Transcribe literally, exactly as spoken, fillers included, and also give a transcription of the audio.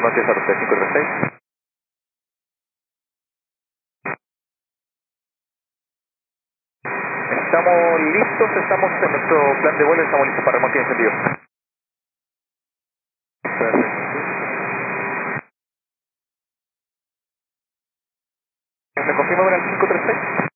Matías Arce, cinco tres seis. Estamos listos, estamos en nuestro plan de vuelo, estamos listos para remonte y encendido. Perfecto. ¿Me confirma para el cinco tres